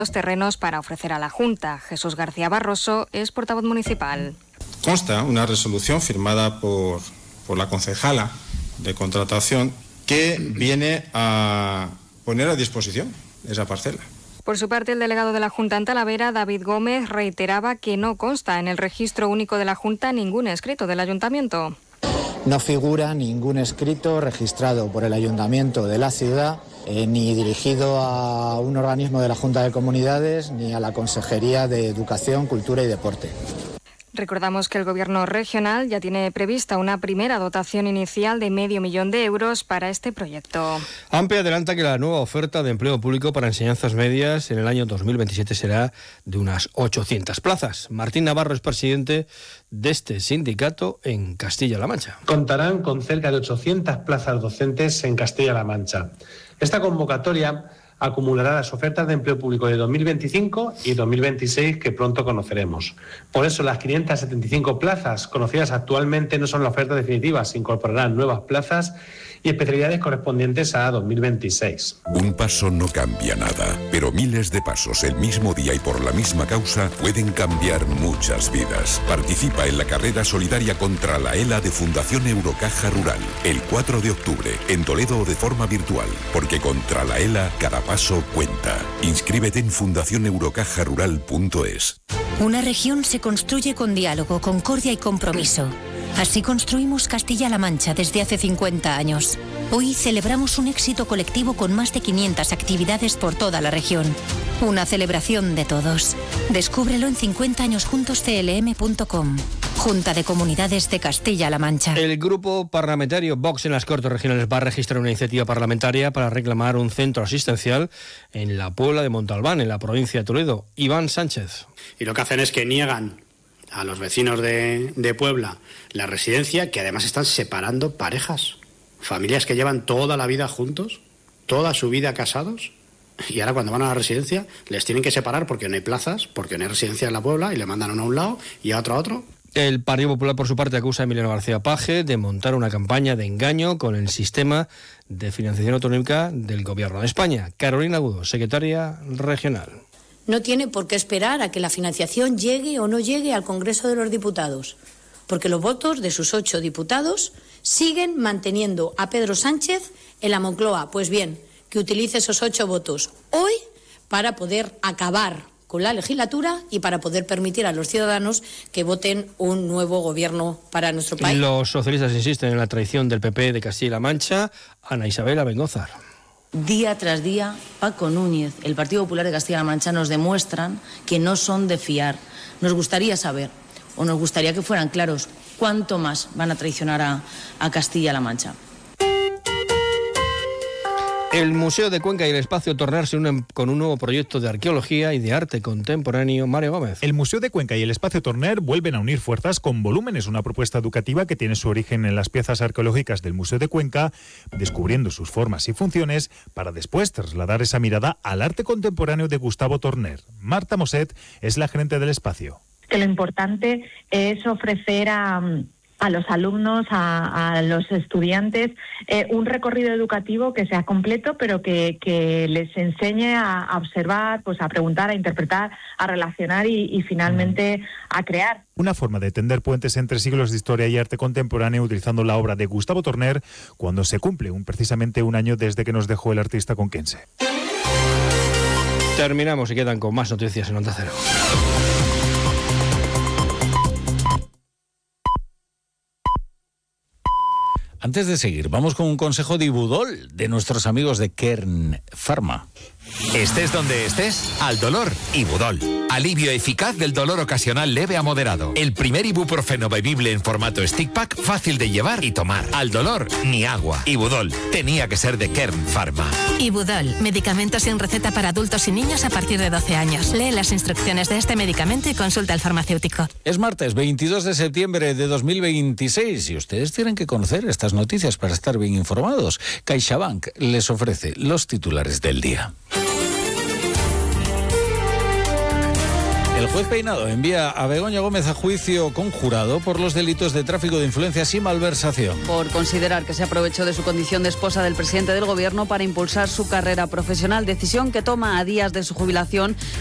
los terrenos para ofrecer a la Junta. Jesús García Barroso es portavoz municipal. Consta una resolución firmada por la concejala de contratación que viene a poner a disposición esa parcela. Por su parte, el delegado de la Junta en Talavera, David Gómez, reiteraba que no consta en el registro único de la Junta ningún escrito del Ayuntamiento. No figura ningún escrito registrado por el Ayuntamiento de la ciudad, ni dirigido a un organismo de la Junta de Comunidades, ni a la Consejería de Educación, Cultura y Deporte. Recordamos que el Gobierno regional ya tiene prevista una primera dotación inicial de €500.000 para este proyecto. AMPE adelanta que la nueva oferta de empleo público para enseñanzas medias en el año 2027 será de unas 800 plazas. Martín Navarro es presidente de este sindicato en Castilla-La Mancha. Contarán con cerca de 800 plazas docentes en Castilla-La Mancha. Esta convocatoria acumulará las ofertas de empleo público de 2025 y 2026 que pronto conoceremos. Por eso las 575 plazas conocidas actualmente no son la oferta definitiva, se incorporarán nuevas plazas y especialidades correspondientes a 2026. Un paso no cambia nada, pero miles de pasos el mismo día y por la misma causa pueden cambiar muchas vidas. Participa en la carrera solidaria contra la ELA de Fundación Eurocaja Rural, el 4 de octubre, en Toledo o de forma virtual, porque contra la ELA cada paso cuenta. Inscríbete en fundacioneurocajarural.es. Una región se construye con diálogo, concordia y compromiso. Así construimos Castilla-La Mancha desde hace 50 años. Hoy celebramos un éxito colectivo con más de 500 actividades por toda la región. Una celebración de todos. Descúbrelo en 50añosjuntosclm.com. Junta de Comunidades de Castilla-La Mancha. El grupo parlamentario Vox en las Cortes Regionales va a registrar una iniciativa parlamentaria para reclamar un centro asistencial en la Puebla de Montalbán, en la provincia de Toledo. Iván Sánchez. Y lo que hacen es que niegan a los vecinos de Puebla la residencia, que además están separando parejas, familias que llevan toda la vida juntos, toda su vida casados, y ahora cuando van a la residencia les tienen que separar porque no hay plazas, porque no hay residencia en la Puebla, y le mandan uno a un lado y a otro. El Partido Popular, por su parte, acusa a Emiliano García Paje de montar una campaña de engaño con el sistema de financiación autonómica del Gobierno de España. Carolina Agudo, secretaria regional. No tiene por qué esperar a que la financiación llegue o no llegue al Congreso de los Diputados, porque los votos de sus 8 diputados siguen manteniendo a Pedro Sánchez en la Moncloa. Pues bien, que utilice esos 8 votos hoy para poder acabar con la legislatura y para poder permitir a los ciudadanos que voten un nuevo gobierno para nuestro país. Los socialistas insisten en la traición del PP de Castilla-La Mancha. Ana Isabel Abengózar. Día tras día, Paco Núñez, el Partido Popular de Castilla-La Mancha, nos demuestran que no son de fiar. Nos gustaría saber, o nos gustaría que fueran claros, cuánto más van a traicionar a Castilla-La Mancha. El Museo de Cuenca y el Espacio Torner se unen con un nuevo proyecto de arqueología y de arte contemporáneo. Mario Gómez. El Museo de Cuenca y el Espacio Torner vuelven a unir fuerzas con Volúmenes, una propuesta educativa que tiene su origen en las piezas arqueológicas del Museo de Cuenca, descubriendo sus formas y funciones para después trasladar esa mirada al arte contemporáneo de Gustavo Torner. Marta Moset es la gerente del espacio. Que lo importante es ofrecer a los alumnos, a los estudiantes, un recorrido educativo que sea completo, pero que les enseñe a observar, pues a preguntar, a interpretar, a relacionar y finalmente a crear. Una forma de tender puentes entre siglos de historia y arte contemporáneo utilizando la obra de Gustavo Torner cuando se cumple precisamente un año desde que nos dejó el artista conquense. Terminamos y quedan con más noticias en Onda Cero. Antes de seguir, vamos con un consejo de Ibudol, de nuestros amigos de Kern Pharma. Estés donde estés, al dolor, Ibudol. Alivio eficaz del dolor ocasional leve a moderado. El primer ibuprofeno bebible en formato stick pack, fácil de llevar y tomar. Al dolor, ni agua. Ibudol, tenía que ser de Kern Pharma. Ibudol, medicamento sin receta para adultos y niños a partir de 12 años. Lee las instrucciones de este medicamento y consulta al farmacéutico. Es martes 22 de septiembre de 2026 y ustedes tienen que conocer estas noticias para estar bien informados. CaixaBank les ofrece los titulares del día. El Juez Peinado envía a Begoña Gómez a juicio conjurado por los delitos de tráfico de influencias y malversación. Por considerar que se aprovechó de su condición de esposa del presidente del Gobierno para impulsar su carrera profesional, decisión que toma a días de su jubilación